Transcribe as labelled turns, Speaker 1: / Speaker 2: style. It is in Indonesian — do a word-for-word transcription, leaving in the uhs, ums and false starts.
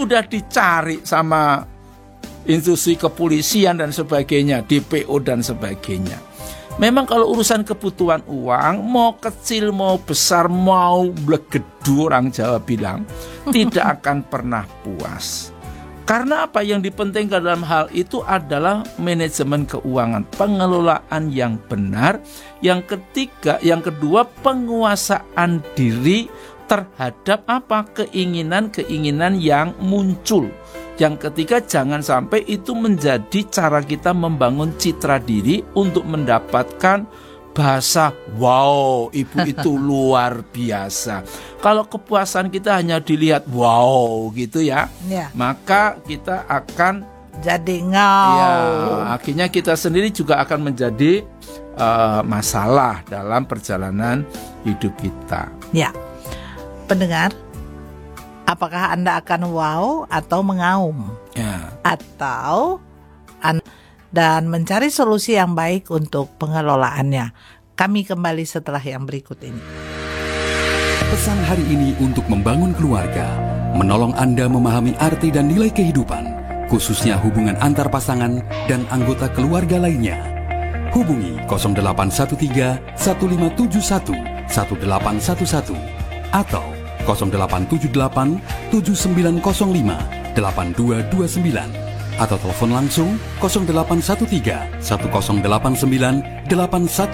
Speaker 1: sudah dicari sama institusi kepolisian dan sebagainya, D P O dan sebagainya. Memang kalau urusan kebutuhan uang, mau kecil, mau besar, mau blegedu, orang Jawa bilang, tidak akan pernah puas. Karena apa yang dipentingkan dalam hal itu adalah manajemen keuangan, pengelolaan yang benar. Yang ketiga, yang kedua, penguasaan diri terhadap apa? Keinginan-keinginan yang muncul. Yang ketiga, jangan sampai itu menjadi cara kita membangun citra diri untuk mendapatkan bahasa wow, ibu itu luar biasa. Kalau kepuasan kita hanya dilihat wow gitu ya, ya. Maka kita akan
Speaker 2: jadi ngau.
Speaker 1: Ya, akhirnya kita sendiri juga akan menjadi uh, masalah dalam perjalanan hidup kita.
Speaker 2: Ya, pendengar, apakah Anda akan wow atau mengaum?
Speaker 1: Ya.
Speaker 2: Atau Anda dan mencari solusi yang baik untuk pengelolaannya. Kami kembali setelah yang berikut ini.
Speaker 3: Pesan hari ini untuk membangun keluarga, menolong Anda memahami arti dan nilai kehidupan, khususnya hubungan antar pasangan dan anggota keluarga lainnya. Hubungi nol delapan satu tiga satu lima tujuh satu satu delapan satu satu atau nol delapan tujuh delapan tujuh sembilan nol lima delapan dua dua sembilan. Atau telepon langsung nol delapan satu tiga satu nol delapan sembilan delapan satu